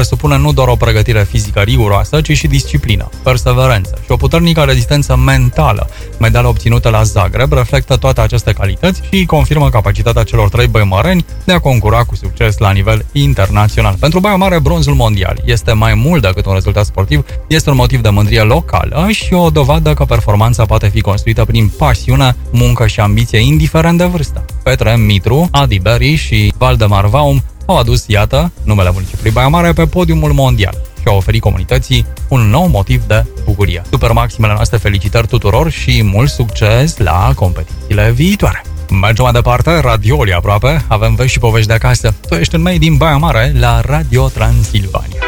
presupune nu doar o pregătire fizică riguroasă, ci și disciplină, perseverență și o puternică rezistență mentală. Medalia obținută la Zagreb reflectă toate aceste calități și confirmă capacitatea celor 3 băimăreni de a concura cu succes la nivel internațional. Pentru Baia Mare, bronzul mondial este mai mult decât un rezultat sportiv, este un motiv de mândrie locală și o dovadă că performanța poate fi construită prin pasiune, muncă și ambiție, indiferent de vârstă. Petre Mitru, Adi Beri și Valdemar Vaum au adus, iată, numele municipiului Baia Mare pe podiumul mondial și au oferit comunității un nou motiv de bucurie. Super maximele noastre felicitări tuturor și mult succes la competițiile viitoare! Mergem mai departe, Radioli aproape, avem vești și povești de acasă. Tu ești în mei din Baia Mare la Radio Transilvania.